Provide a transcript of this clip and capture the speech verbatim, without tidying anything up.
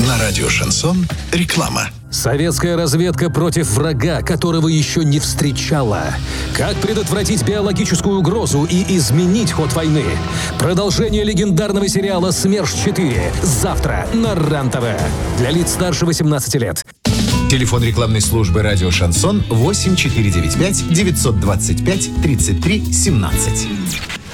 На радио «Шансон» реклама. Советская разведка против врага, которого еще не встречала. Как предотвратить биологическую угрозу и изменить ход войны? Продолжение легендарного сериала «СМЕРШ четыре» завтра на РЕН-ТВ. Для лиц старше восемнадцати лет. Телефон рекламной службы «Радио Шансон» восемь четыре девять пять девятьсот двадцать пять тридцать три семнадцать.